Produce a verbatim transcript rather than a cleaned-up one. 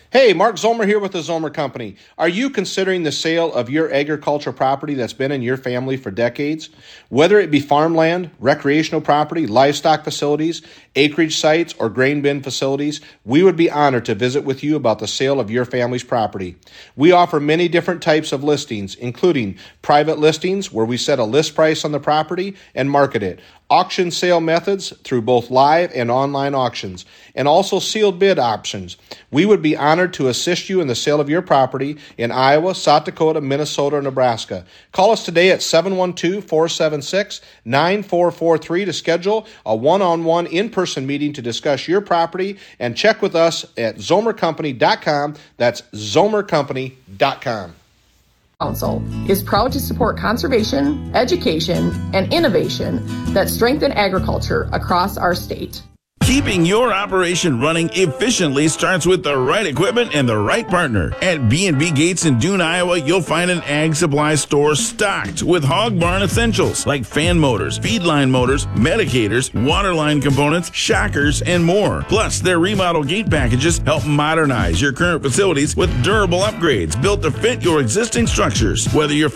Hey, Mark Zomer here with the Zomer Company. Are you considering the sale of your agricultural property that's been in your family for decades? Whether it be farmland, recreational property, livestock facilities, acreage sites, or grain bin facilities, we would be honored to visit with you about the sale of your family's property. We offer many different types of listings, including private listings where we set a list price on the property and market it, auction sale methods through both live and online auctions, and also sealed bid options. We would be honored to assist you in the sale of your property in Iowa, South Dakota, Minnesota, or Nebraska. Call us today at seven one two, four seven six, nine four four three to schedule a one-on-one in-person meeting to discuss your property, and check with us at zomer company dot com. That's zomer company dot com. Council is proud to support conservation, education, and innovation that strengthen agriculture across our state. Keeping your operation running efficiently starts with the right equipment and the right partner. At B and B Gates in Dune, Iowa, you'll find an ag supply store stocked with hog barn essentials like fan motors, feed line motors, medicators, water line components, shockers, and more. Plus, their remodel gate packages help modernize your current facilities with durable upgrades built to fit your existing structures. Whether you're